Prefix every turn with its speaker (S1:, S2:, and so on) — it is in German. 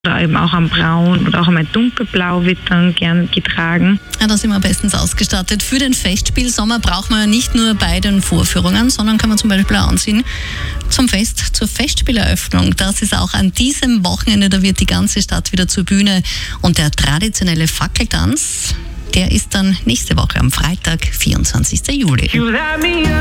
S1: Oder eben auch am Braun oder auch einmal dunkelblau wird dann gern getragen.
S2: Ja, da sind wir bestens ausgestattet. Für den Festspielsommer braucht man ja nicht nur bei den Vorführungen, sondern kann man zum Beispiel auch anziehen zum Fest, zur Festspieleröffnung. Das ist auch an diesem Wochenende, da wird die ganze Stadt wieder zur Bühne. Und der traditionelle Fackeltanz, der ist dann nächste Woche am Freitag, 24. Juli.